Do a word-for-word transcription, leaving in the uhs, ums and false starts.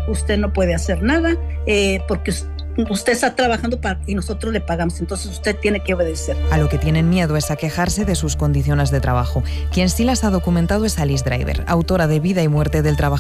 usted no puede hacer nada, eh, porque usted está trabajando para, y nosotros le pagamos, entonces usted tiene que obedecer. A lo que tienen miedo es a quejarse de sus condiciones de trabajo. Quien sí las ha documentado es Alice Driver, autora de Vida y muerte del trabajador